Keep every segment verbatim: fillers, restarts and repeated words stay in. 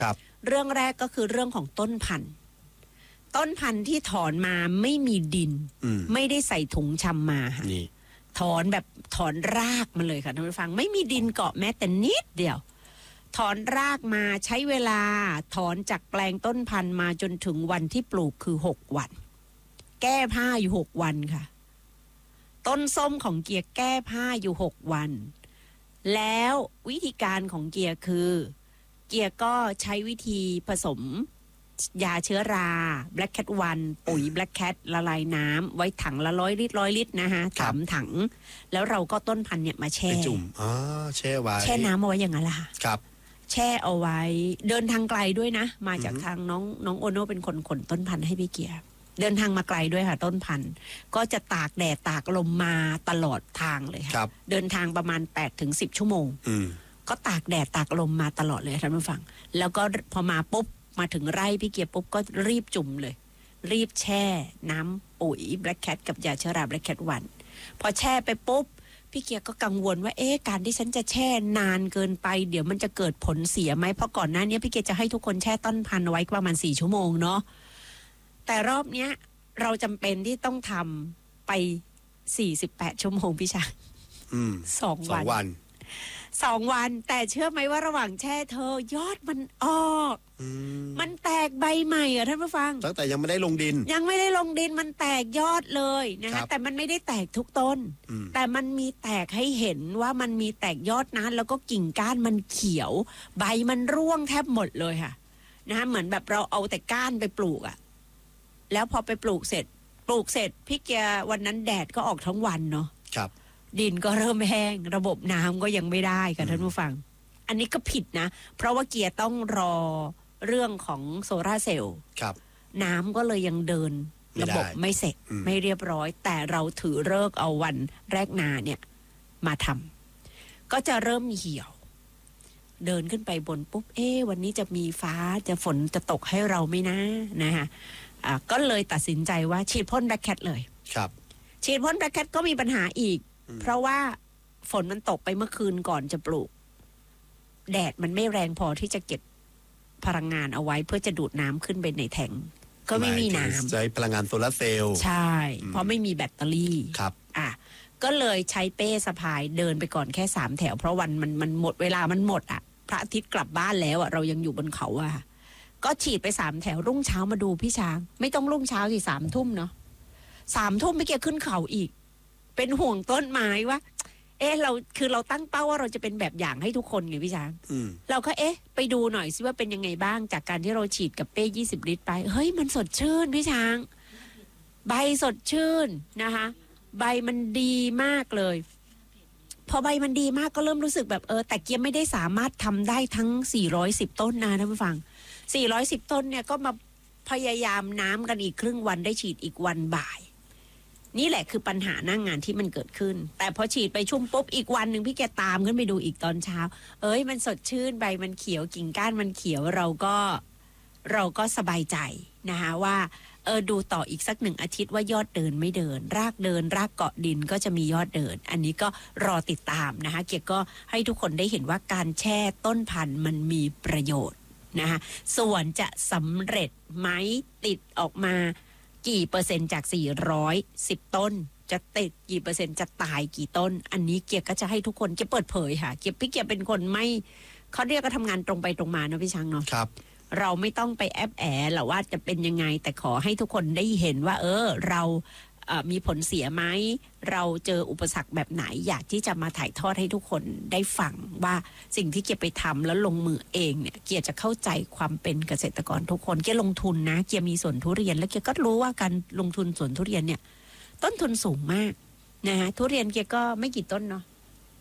ครับเรื่องแรกก็คือเรื่องของต้นพันธุ์ต้นพันธุ์ที่ถอนมาไม่มีดินไม่ได้ใส่ถุงชำมาค่ะถอนแบบถอนรากมาเลยค่ะท่านผู้ฟังไม่มีดินเกาะแม้แต่นิดเดียวถอนรากมาใช้เวลาถอนจากแปลงต้นพันธุ์มาจนถึงวันที่ปลูกคือหกวันแก้ผ้าอยู่หกวันค่ะต้นส้มของเกียร์แก้ผ้าอยู่หกวันแล้ววิธีการของเกียร์คือเกียร์ก็ใช้วิธีผสมยาเชื้อรา Black Cat วันปุ๋ย Black Cat ละลายน้ำไว้ถังละร้อยลิตรร้อยลิตรนะคะสามถังแล้วเราก็ต้นพันธุ์เนี่ยมาแช่จุ่มอ๋อแช่ไว้แช่น้ำเอาไว้อย่างนั้นแหละค่ะครับแช่เอาไว้เดินทางไกลด้วยนะมาจากทางน้องน้องโอโน่เป็นคนขนต้นพันธุ์ให้พี่เกียร์เดินทางมาไกลด้วยค่ะต้นพันธุ์ก็จะตากแดดตากลมมาตลอดทางเลยค่ะเดินทางประมาณ แปดถึงสิบ ชั่วโมงก็ตากแดดตากลมมาตลอดเลยท่านผู้ฟังแล้วก็พอมาปุ๊บมาถึงไร่พี่เกียร์ปุ๊บก็รีบจุ่มเลยรีบแช่น้ำปุ๋ย Black Cat กับยาเชื้อรา Black Cat วันพอแช่ไปปุ๊บพี่เกียร์ก็กังวลว่าเอ๊ะการที่ฉันจะแช่นานเกินไปเดี๋ยวมันจะเกิดผลเสียไหมเพราะก่อนหน้านี้พี่เกียร์จะให้ทุกคนแช่ต้นพันธุ์ไว้ประมาณสี่ชั่วโมงเนาะแต่รอบเนี้ยเราจำเป็นที่ต้องทำไปสี่สิบแปดชั่วโมงพี่ชายสองวันสองวันแต่เชื่อไหมว่าระหว่างแช่เธอยอดมันออกมันแตกใบใหม่อ่ะท่านผู้ฟังตั้งแต่ยังไม่ได้ลงดินยังไม่ได้ลงดินมันแตกยอดเลยนะคะแต่มันไม่ได้แตกทุกต้นแต่มันมีแตกให้เห็นว่ามันมีแตกยอดนั้นแล้วก็กิ่งก้านมันเขียวใบมันร่วงแทบหมดเลยค่ะนะคะเหมือนแบบเราเอาแต่ก้านไปปลูกอ่ะแล้วพอไปปลูกเสร็จปลูกเสร็จพี่เกียร์วันนั้นแดดก็ออกทั้งวันเนาะครับดินก็เริ่มแห้งระบบน้ำก็ยังไม่ได้ค่ะท่านผู้ฟังอันนี้ก็ผิดนะเพราะว่าเกียร์ต้องรอเรื่องของโซล่าเซลล์น้ำก็เลยยังเดินระบบไม่เสร็จไม่เรียบร้อยแต่เราถือเลิกเอาวันแรกนาเนี่ยมาทำก็จะเริ่มเหี่ยวเดินขึ้นไปบนปุ๊บเอ๊ะวันนี้จะมีฟ้าจะฝนจะตกให้เราไหมนะนะคะอ่ะก็เลยตัดสินใจว่าฉีดพ่น Black Cat เลยครับฉีดพ่น Black Cat ก็มีปัญหาอีกเพราะว่าฝนมันตกไปเมื่อคืนก่อนจะปลูกแดดมันไม่แรงพอที่จะเก็บพลังงานเอาไว้เพื่อจะดูดน้ำขึ้นไปในแทงก็ไม่มีน้ำใช้พลังงานโซลาร์เซลล์ใช่เพราะไม่มีแบตเตอรี่ครับอ่ะก็เลยใช้เป้สะพายเดินไปก่อนแค่สามแถวเพราะวันมันมันหมดเวลามันหมดอ่ะพระอาทิตย์กลับบ้านแล้วอ่ะเรายังอยู่บนเขาอ่ะก็ฉีดไปสามแถวรุ่งเช้ามาดูพี่ช้างไม่ต้องรุ่งเช้าสิสามทุ่มเนาะสามทุ่มไม่เกี่ยวขึ้นเขาอีกเป็นห่วงต้นไม้ว่าเอ๊ะเราคือเราตั้งเป้าว่าเราจะเป็นแบบอย่างให้ทุกคนไงพี่ช้างเราก็เอ๊ะไปดูหน่อยซิว่าเป็นยังไงบ้างจากการที่เราฉีดกับเป้ยี่สิบลิตรไปเฮ้ยมันสดชื่นพี่ช้างใบสดชื่นนะคะใบมันดีมากเลยพอใบมันดีมากก็เริ่มรู้สึกแบบเออแต่เกียร์ไม่ได้สามารถทำได้ทั้งสี่ร้อยสิบต้นนะท่านผู้ฟังสี่ร้อยสิบต้นเนี่ยก็มาพยายามน้ำกันอีกครึ่งวันได้ฉีดอีกวันบ่ายนี่แหละคือปัญหาหน้างงานที่มันเกิดขึ้นแต่พอฉีดไปชุ่มปุ๊บอีกวันหนึ่งพี่แกตามขึ้นไปดูอีกตอนเช้าเอ้ยมันสดชื่นใบมันเขียวกิ่งก้านมันเขียวเราก็เราก็สบายใจนะคะว่าเออดูต่ออีกสักหนึ่งอาทิตย์ว่ายอดเดินไม่เดินรากเดินรากเกาะดินก็จะมียอดเดินอันนี้ก็รอติดตามนะคะเกียร์ก็ให้ทุกคนได้เห็นว่าการแช่ต้นพันธุ์มันมีประโยชน์นะคะส่วนจะสำเร็จไหมติดออกมากี่เปอร์เซ็นต์จากสี่ร้อยสิบต้นจะติดกี่เปอร์เซ็นต์จะตายกี่ต้นอันนี้เกียร์ก็จะให้ทุกคนเกียร์เปิดเผยค่ะเกียร์พี่เกียร์เป็นคนไม่เขาเรียกก็ทำงานตรงไปตรงมาเนาะพี่ช้างเนาะครับเราไม่ต้องไปแอบแอบหรอกว่าจะเป็นยังไงแต่ขอให้ทุกคนได้เห็นว่าเออเรามีผลเสียไหมเราเจออุปสรรคแบบไหนอยากที่จะมาถ่ายทอดให้ทุกคนได้ฟังว่าสิ่งที่เกียร์ไปทำแล้วลงมือเองเนี่ยเกียร์จะเข้าใจความเป็นเกษตรกรทุกคนเกียร์ลงทุนนะเกียร์มีสวนทุเรียนแล้วเกียร์ก็รู้ว่าการลงทุนสวนทุเรียนเนี่ยต้นทุนสูงมากนะฮะทุเรียนเกียร์ก็ไม่กี่ต้นเนาะ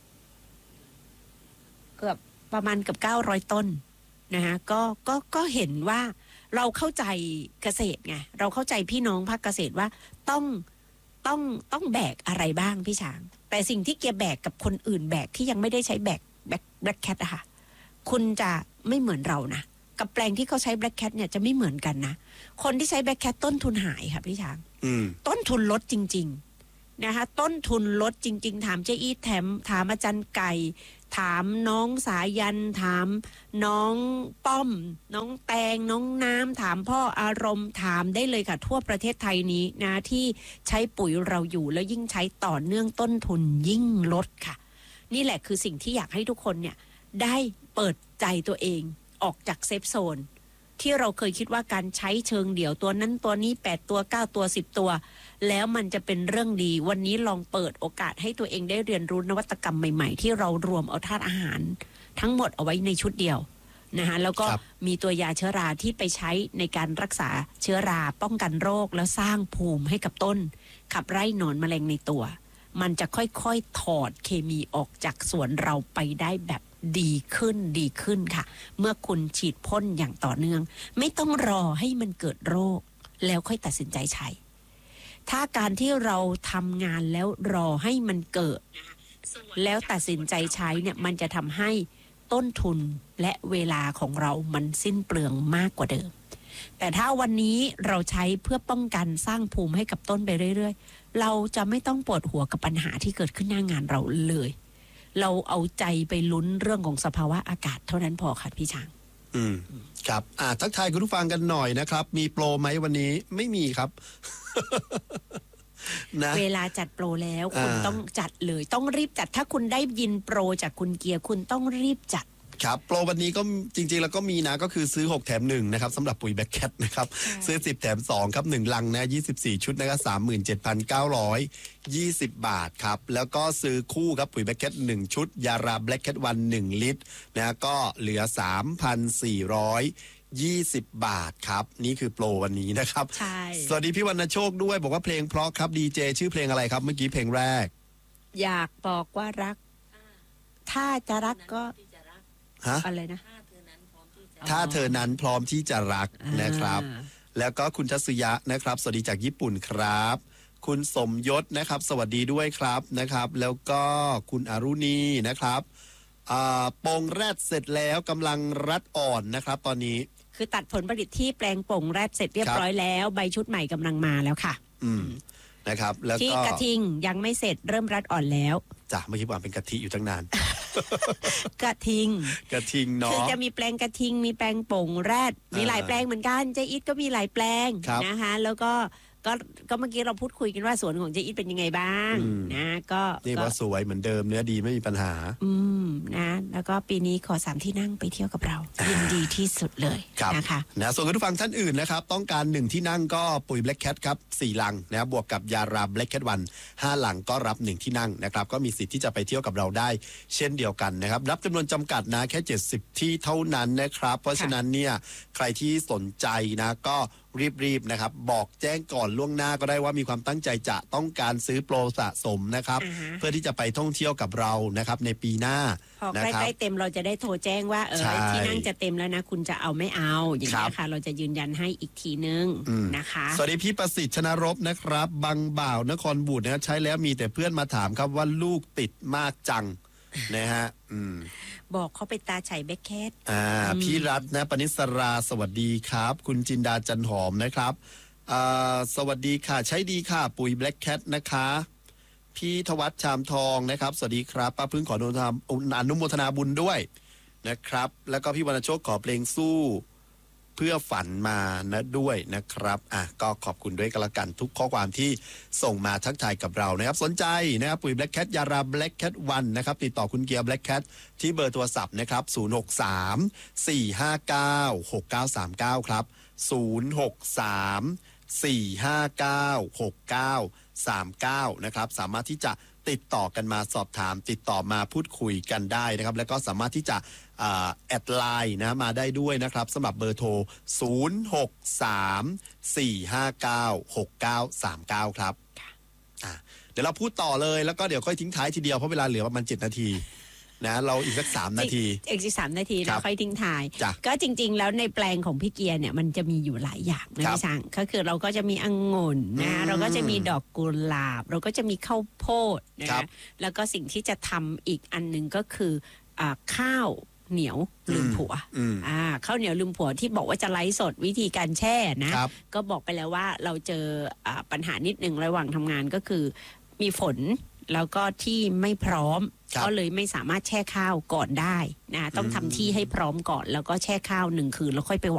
เกือบประมาณเกือบเก้าร้อยต้นนะคะก็ก็ก็เห็นว่าเราเข้าใจเกษตรไงเราเข้าใจพี่น้องภาคเกษตรว่าต้องต้องต้องแบกอะไรบ้างพี่ช้างแต่สิ่งที่เกียร์แบกกับคนอื่นแบกที่ยังไม่ได้ใช้แบกแบกแบล็คแคทอะค่ะคุณจะไม่เหมือนเรานะกับแปลงที่เขาใช้แบล็คแคทเนี่ยจะไม่เหมือนกันนะคนที่ใช้แบล็คแคทต้นทุนหายค่ะพี่ช้างต้นทุนลดจริงๆนะคะต้นทุนลดจริงๆถามเจ๊อีทแถมถามอาจารย์ไก่ถามน้องสายันถามน้องป้อม น้องแตงน้องน้ำถามพ่ออารมณ์ถามได้เลยค่ะทั่วประเทศไทยนี้นะที่ใช้ปุ๋ยเราอยู่แล้วยิ่งใช้ต่อเนื่องต้นทุนยิ่งลดค่ะนี่แหละคือสิ่งที่อยากให้ทุกคนเนี่ยได้เปิดใจตัวเองออกจากเซฟโซนที่เราเคยคิดว่าการใช้เชิงเดี่ยวตัวนั้นตัวนี้แปดตัวเก้าตัวสิบตัวแล้วมันจะเป็นเรื่องดีวันนี้ลองเปิดโอกาสให้ตัวเองได้เรียนรู้นวัตกรรมใหม่ๆที่เรารวมเอาธาตุอาหารทั้งหมดเอาไว้ในชุดเดียวนะคะแล้วก็มีตัวยาเชื้อราที่ไปใช้ในการรักษาเชื้อราป้องกันโรคแล้วสร้างภูมิให้กับต้นขับไล่หนอนแมลงในตัวมันจะค่อยๆถอดเคมีออกจากสวนเราไปได้แบบดีขึ้นดีขึ้นค่ะเมื่อคุณฉีดพ่นอย่างต่อเนื่องไม่ต้องรอให้มันเกิดโรคแล้วค่อยตัดสินใจใช้ถ้าการที่เราทำงานแล้วรอให้มันเกิดแล้วตัดสินใจใช้เนี่ยมันจะทำให้ต้นทุนและเวลาของเรามันสิ้นเปลืองมากกว่าเดิมแต่ถ้าวันนี้เราใช้เพื่อป้องกันสร้างภูมิให้กับต้นไปเรื่อยๆเราจะไม่ต้องปวดหัวกับปัญหาที่เกิดขึ้นหน้างานเราเลยเราเอาใจไปลุ้นเรื่องของสภาวะอากาศเท่านั้นพอค่ะพี่ช้างอืมครับอ่าทักทายคุณผู้ฟังกันหน่อยนะครับมีโปรไหมวันนี้ไม่มีครับ นะเวลาจัดโปรแล้วคุณต้องจัดเลยต้องรีบจัดถ้าคุณได้ยินโปรจากคุณเกียร์คุณต้องรีบจัดครับโปรวันนี้ก็จริงๆแล้วก็มีนะก็คือซื้อหกแถมหนึ่งนะครับสำหรับปุ๋ยแบล็คแคทนะครับซื้อสิบแถมสองครับหนึ่งลังนะยี่สิบสี่ชุดนะครับ สามหมื่นเจ็ดพันเก้าร้อยยี่สิบ บาทครับแล้วก็ซื้อคู่ครับปุ๋ยแบล็คแคทหนึ่งชุดยาราแบล็คแคทวันหนึ่งลิตรนะก็เหลือ สามพันสี่ร้อยยี่สิบ บาทครับนี่คือโปรวันนี้นะครับใช่สวัสดีพี่วรรณโชคด้วยบอกว่าเพลงเพราะครับดีเจชื่อเพลงอะไรครับเมื่อกี้เพลงแรกอยากบอกว่ารักถ้าจะรักก็ฮะอะไรนะถ้าเธอนั้นพร้อมที่จะรักนะครับแล้วก็คุณทัศยะนะครับสวัสดีจากญี่ปุ่นครับคุณสมยศนะครับสวัสดีด้วยครับนะครับแล้วก็คุณอรุณีนะครับโป่งแรดเสร็จแล้วกำลังรัดอ่อนนะครับตอนนี้คือตัดผลผลิตที่แปลงโป่งแรดเสร็จเรียบร้อยแล้วใบชุดใหม่กำลังมาแล้วค่ะอืมนะครับแล้วก็ที่กระทิงยังไม่เสร็จเริ่มรัดอ่อนแล้วจ้ะเมื่อกี้บอกเป็นกะทิอยู่ตั้งนานกระทิงกระทิงเนาะคือจะมีแปลงกระทิงมีแปลงโป่งแรดมีหลายแปลงเหมือนกันเจอิทก็มีหลายแปลงนะคะแล้วก็ก็ก็เมื่อกี้เราพูดคุยกันว่าสวนของเจอิทเป็นยังไงบ้างนะก็นี่ว่าสวยเหมือนเดิมเนื้อดีไม่มีปัญหาอืมนะแล้วก็ปีนี้ขอสามที่นั่งไปเที่ยวกับเรายินดีที่สุดเลยนะคะนะส่วนคุณผู้ฟังท่านอื่นนะครับต้องการหนึ่งที่นั่งก็ปุ๋ยแบล็คแคทครับสี่ลังนะบวกกับยาราแบล็คแคทวันห้าลังก็รับหนึ่งที่นั่งนะครับก็มีสิทธิ์ที่จะไปเที่ยวกับเราได้เช่นเดียวกันนะครับรับจำนวนจำกัดนะแค่เจ็ดสิบที่เท่านั้นนะครับเพราะฉะนั้นเนี่ยใครที่สนใจนะก็รีบๆนะครับบอกแจ้งก่อนล่วงหน้าก็ได้ว่ามีความตั้งใจจะต้องการซื้อโปรสะสมนะครับ uh-huh. เพื่อที่จะไปท่องเที่ยวกับเรานะครับในปีหน้าพอใกล้ๆเต็มเราจะได้โทรแจ้งว่าเออที่นั่งจะเต็มแล้วนะคุณจะเอาไม่เอาอย่างนี้ค่ะเราจะยืนยันให้อีกทีนึงนะคะสวัสดีพี่ประสิทธิ์ชนรบนะครับบางบ่าวนครบุรีนะใช้แล้วมีแต่เพื่อนมาถามครับว่าลูกติดมากจังนะฮะอืมบอกเขาไปตาไฉแบล็คแคทอ่าพี่รัตน์นะปณิสราสวัสดีครับคุณจินดาจันหอมนะครับอ่าสวัสดีค่ะใช้ดีค่ะปุ๋ยแบล็คแคทนะคะพี่ทวัชชามทองนะครับสวัสดีครับป้าพึ่งขออนุโมทนาอนุโมทนาบุญด้วยนะครับแล้วก็พี่วรรณโชคขอเพลงสู้เพื่อฝันมานะด้วยนะครับอ่ะก็ขอบคุณด้วยกันละกันทุกข้อความที่ส่งมาทักทายกับเรานะครับสนใจนะครับปุ๋ยแบล็คแคทยาราแบล็คแคทวันนะครับติดต่อคุณเกียร์แบล็คแคทที่เบอร์โทรศัพท์นะครับศูนย์ หก สาม สี่ ห้า เก้า หก เก้า สาม เก้าครับศูนย์ หก สาม สี่ ห้า เก้า หก เก้า สาม เก้านะครับสามารถที่จะติดต่อกันมาสอบถามติดต่อมาพูดคุยกันได้นะครับแล้วก็สามารถที่จะแอดไลน์นะมาได้ด้วยนะครับสำหรับเบอร์โทรศูนย์ หก สาม สี่ ห้า เก้า หก เก้า สาม เก้าครับอ่ะเดี๋ยวเราพูดต่อเลยแล้วก็เดี๋ยวค่อยทิ้งท้ายทีเดียวเพราะเวลาเหลือประมาณเจ็ดนาทีนะเราอีกสักสามนาทีอีกสามนาทีแล้วค่อยทิ้งท้ายก็จริงๆแล้วในแปลงของพี่เกียร์เนี่ยมันจะมีอยู่หลายอย่างนะพี่ช้างก็คือเราก็จะมีองุ่นนะเราก็จะมีดอกกุหลาบเราก็จะมีข้าวโพดนะแล้วก็สิ่งที่จะทำอีกอันหนึ่งก็คือข้าวเหนียวลืมผัวอ่าข้าวเหนียวลืมผัวที่บอกว่าจะไลฟ์สดวิธีการแช่นะก็บอกไปแล้วว่าเราเจอปัญหานิดหนึ่งระหว่างทำงานก็คือมีฝนแล้วก็ที่ไม่พร้อมครับก็เลยไม่สามารถแช่ข้าวก่อนได้นะต้องทำที่ให้พร้อมก่อน แล้วก็แช่ข้าวหนึ่งคืนแล้วค่อยไปหวาน